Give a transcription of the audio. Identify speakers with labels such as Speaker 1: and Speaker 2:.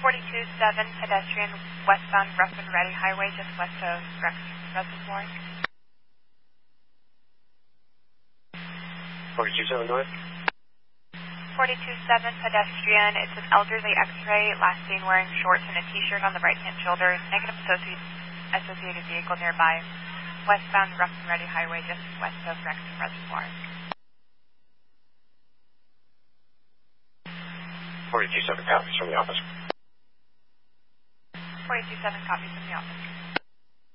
Speaker 1: 42-7 pedestrian westbound Rough and Ready Highway just west of Rex Reservoir.
Speaker 2: 42-7, go ahead.
Speaker 1: 42-7 pedestrian. It's an elderly X-ray, last seen wearing shorts and a t-shirt on the right-hand shoulder. Negative associated vehicle nearby. Westbound Rough and Ready Highway just west of Rex Reservoir.
Speaker 2: 42-7 copies from the office.
Speaker 1: 42-7 copies from the office.